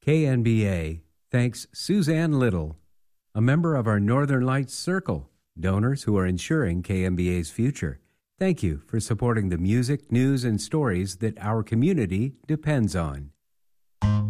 KNBA thanks Suzanne Little, a member of our Northern Lights Circle, donors who are ensuring KNBA's future. Thank you for supporting the music, news, and stories that our community depends on.